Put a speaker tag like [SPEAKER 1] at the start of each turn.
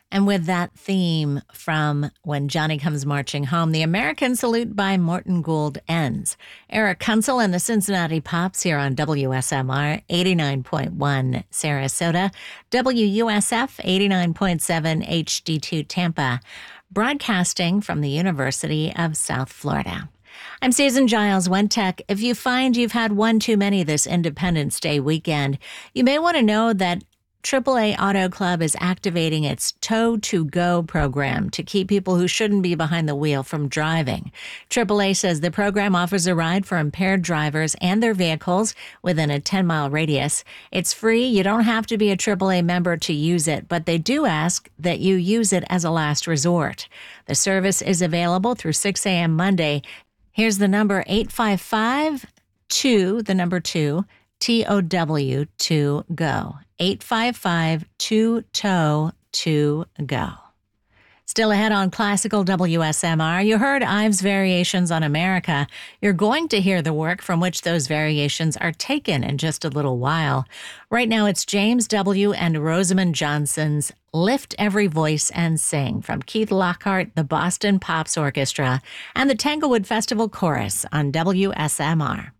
[SPEAKER 1] And with that theme from When Johnny Comes Marching Home, the American Salute by Morton Gould ends. Eric Kunzel and the Cincinnati Pops here on WSMR 89.1 Sarasota, WUSF 89.7 HD2 Tampa, broadcasting from the University of South Florida. I'm Susan Giles, OneTech. If you find you've had one too many this Independence Day weekend, you may want to know that AAA Auto Club is activating its Tow to Go program to keep people who shouldn't be behind the wheel from driving. AAA says the program offers a ride for impaired drivers and their vehicles within a 10-mile radius. It's free. You don't have to be a AAA member to use it, but they do ask that you use it as a last resort. The service is available through 6 a.m. Monday. Here's the number 855-2, the number 2, TOW to go. 855-2-TOW-to-go. Still ahead on Classical WSMR, you heard Ives' Variations on America. You're going to hear the work from which those variations are taken in just a little while. Right now, it's James W. and Rosamond Johnson's Lift Every Voice and Sing from Keith Lockhart, the Boston Pops Orchestra, and the Tanglewood Festival Chorus on WSMR.